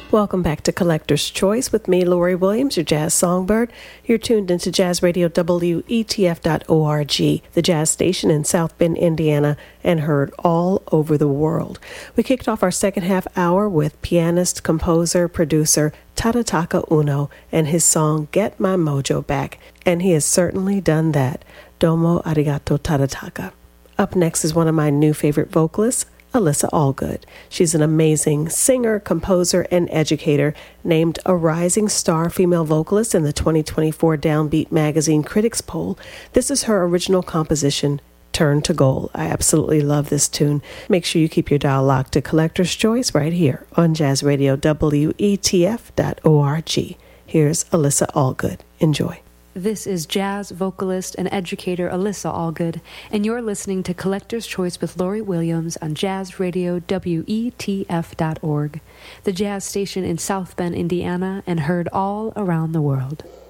Welcome back to Collector's Choice with me, Lori Williams, your jazz songbird. You're tuned into Jazz Radio WETF.org, the jazz station in South Bend, Indiana, and heard all over the world. We kicked off our second half hour with pianist, composer, producer Tadataka Uno and his song Get My Mojo Back, and he has certainly done that. Domo arigato, Tadataka. Up next is one of my new favorite vocalists, Alyssa Allgood. She's an amazing singer, composer, and educator, named a Rising Star Female Vocalist in the 2024 Downbeat Magazine Critics Poll. This is her original composition, Turn to Gold. I absolutely love this tune. Make sure you keep your dial locked to Collector's Choice right here on Jazz Radio WETF.org. Here's Alyssa Allgood. Enjoy. This is jazz vocalist and educator Alyssa Allgood, and you're listening to Collector's Choice with Lori Williams on Jazz Radio WETF.org, the jazz station in South Bend, Indiana, and heard all around the world.